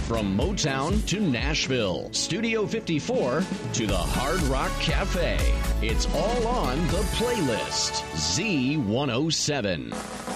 From Motown to Nashville, Studio 54 to the Hard Rock Cafe. It's all on the playlist. Z107.